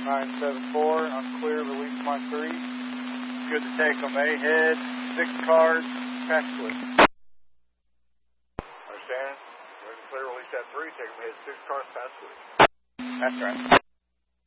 974, I'm clear, release my 3. Good to take them, ahead, 6 cars, pass switch. Understand? We're clear, release that 3, take them ahead, 6 cars, pass switch. That's right.